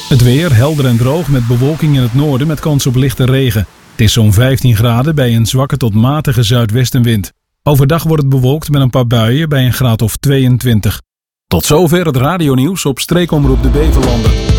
Het weer helder en droog met bewolking in het noorden met kans op lichte regen. Het is zo'n 15 graden bij een zwakke tot matige zuidwestenwind. Overdag wordt het bewolkt met een paar buien bij een graad of 22. Tot zover het radionieuws op Streekomroep de Beverlanden.